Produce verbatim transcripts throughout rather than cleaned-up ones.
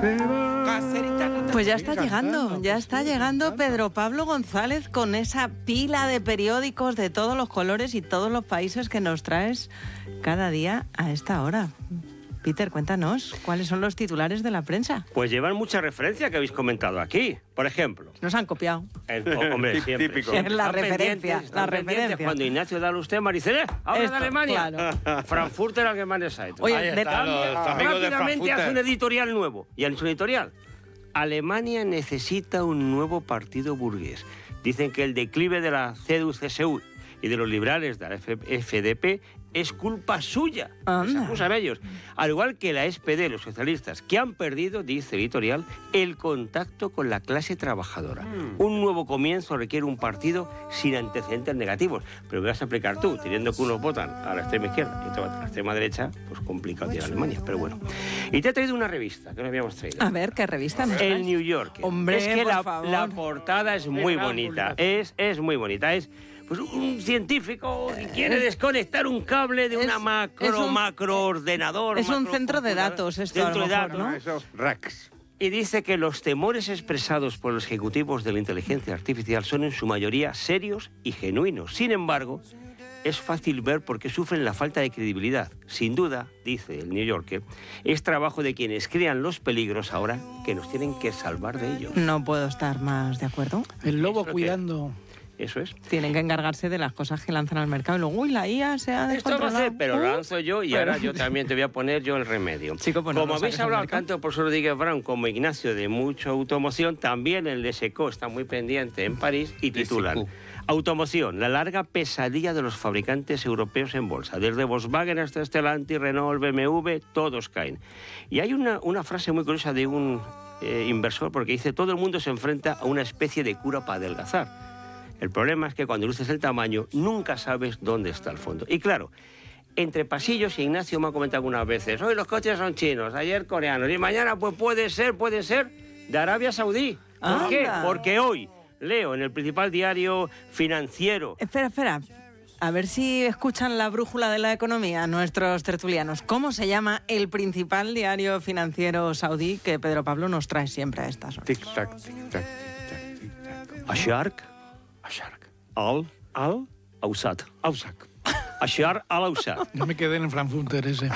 se va. Pues ya está llegando, ya está llegando Pedro Pablo González con esa pila de periódicos de todos los colores y todos los países que nos traes cada día a esta hora. Peter, cuéntanos, ¿cuáles son los titulares de la prensa? Pues llevan mucha referencia que habéis comentado aquí. Por ejemplo... Nos han copiado. El, hombre, siempre. Típico. siempre. La Están referencia, pendientes, la están pendientes. referencia. Cuando Ignacio da usted, Maricela, habla Esto, de Alemania. claro. Frankfurter Allgemeine Zeitung. Oye, Ahí de- está, los ah, amigos de rápidamente Frankfurter. hace un editorial nuevo. Y en su editorial, Alemania necesita un nuevo partido burgués. Dicen que el declive de la C D U C S U y de los liberales de la F D P es culpa suya. Anda. Les acusan a ellos. Al igual que la S P D, los socialistas, que han perdido, dice el editorial, el contacto con la clase trabajadora. Mm. Un nuevo comienzo requiere un partido sin antecedentes negativos. Pero me vas a explicar tú, teniendo que unos votan a la extrema izquierda y otros a la extrema derecha, pues complicado ir a Alemania, pero bueno. Y te he traído una revista, que no habíamos traído. A ver, ¿qué revista nos El traes? New Yorker. Hombre, es que por la, favor. la portada es muy gran bonita. publicación. Es, es muy bonita. Es pues un científico que quiere desconectar un cable de es- una macro, es un- macroordenador. es un macro- centro de datos esto, a lo Centro de mejor, datos. ¿no? Esos racks. Y dice que los temores expresados por los ejecutivos de la inteligencia artificial son en su mayoría serios y genuinos. Sin embargo, es fácil ver por qué sufren la falta de credibilidad. Sin duda, dice el New Yorker, es trabajo de quienes crean los peligros ahora que nos tienen que salvar de ellos. No puedo estar más de acuerdo. El lobo Eso que- cuidando. Eso es. Tienen que encargarse de las cosas que lanzan al mercado y luego, uy, la I A se ha Esto va a descontrolado. hacer, pero Uh, lo lanzo yo y pero- ahora yo también te voy a poner yo el remedio. Chico, pues no como lo habéis saques al hablado mercado. tanto por profesor Rodríguez Brown como Ignacio de mucha automoción, también el de Seco está muy pendiente en París y titulan Seco. Automoción, la larga pesadilla de los fabricantes europeos en bolsa. Desde Volkswagen hasta Stellantis, Renault, B M W, todos caen. Y hay una, una frase muy curiosa de un eh, inversor porque dice todo el mundo se enfrenta a una especie de cura para adelgazar. El problema es que cuando luces el tamaño, nunca sabes dónde está el fondo. Y claro, entre pasillos, Ignacio me ha comentado algunas veces, hoy los coches son chinos, ayer coreanos, y mañana pues puede ser, puede ser de Arabia Saudí. ¿Por Anda. qué? Porque hoy leo en el principal diario financiero... Espera, espera. A ver si escuchan la brújula de la economía nuestros tertulianos. ¿Cómo se llama el principal diario financiero saudí que Pedro Pablo nos trae siempre a estas horas? Tic-tac, tic-tac, tic-tac, tic-tac. Ashark, Ashark. al, Al Ausat. Ausac. Ashar al Ausat. Yo me quedé en el Frankfurter ese.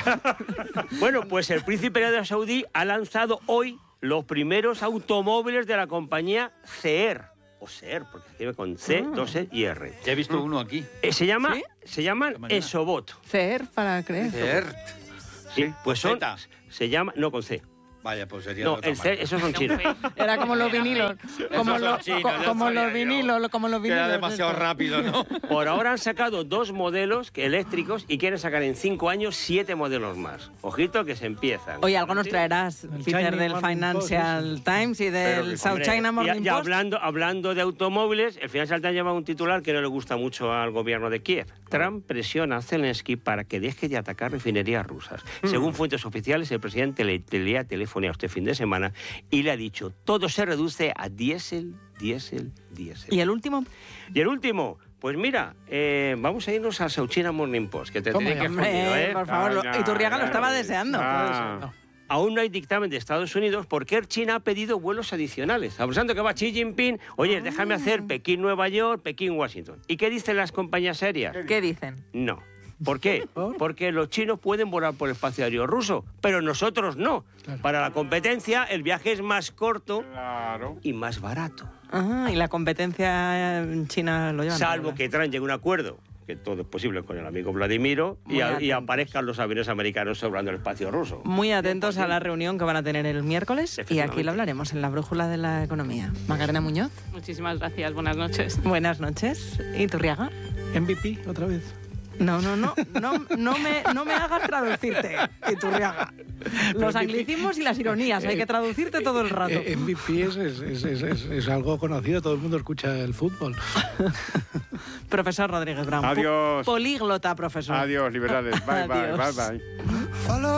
Bueno, pues el príncipe de Arabia Saudí ha lanzado hoy los primeros automóviles de la compañía Ceer. O Ceer, porque se escribe con C, dos E y R. Ya he visto uno aquí. Eh, se llama, ¿Sí? se llaman Esta mañana. Esobot. Cer para creer. Cert. Sí, pues son, Zeta. se llama, no con C. Vaya, pues sería No, de otra el C, marca. esos son chinos. Era como los vinilos. Como, son lo- chinos, co- ya como sabía los yo. vinilos, como los Que vinilos. era demasiado estos. rápido, ¿no? Por ahora han sacado dos modelos que- eléctricos y quieren sacar en cinco años siete modelos más. Ojito que se empiezan. Oye, algo nos traerás, El Peter, China del Morning Financial Times y Pero, del South hombre, China y- Morning y Post. hablando, hablando de automóviles, el Financial Times lleva un titular que no le gusta mucho al gobierno de Kiev. Trump presiona a Zelensky para que deje de atacar refinerías rusas. Según fuentes oficiales, el presidente le, le ha telefoneado este fin de semana y le ha dicho, todo se reduce a diésel, diésel, diésel. ¿Y el último? Y el último, pues mira, eh, vamos a irnos al South China Morning Post, que te Toma tiene ya, que Hombre, jodido, ¿eh? por favor, lo- Venga, Iturriaga lo estaba venga. deseando. Ah. Aún no hay dictamen de Estados Unidos porque Air China ha pedido vuelos adicionales. Abusando que va Xi Jinping, oye, déjame hacer Pekín-Nueva York, Pekín-Washington. ¿Y qué dicen las compañías aéreas? ¿Qué dicen? No. ¿Por qué? Porque los chinos pueden volar por el espacio aéreo ruso, pero nosotros no. Claro. Para la competencia, el viaje es más corto Claro. y más barato. Ah, y la competencia en China lo llevan. Salvo todo, que Trump llegue a un acuerdo, que todo es posible con el amigo Vladimiro, y, Muy a- y atentos. aparezcan los aviones americanos sobrando el espacio ruso. Muy atentos a la reunión que van a tener el miércoles y aquí Efectivamente. lo hablaremos en la brújula de la economía. Macarena Muñoz, Muchísimas gracias, buenas noches. buenas noches. ¿Iturriaga? M V P, otra vez. No, no, no, no, no, me, no me hagas traducirte, Iturriaga. Los anglicismos y las ironías, hay que traducirte todo el rato. Eh, M V P es, es, es, es, es- es algo conocido, todo el mundo escucha el fútbol. Profesor Rodríguez Brown. Adiós. Políglota, profesor. Adiós, liberales. Bye, bye, Adiós. bye, bye.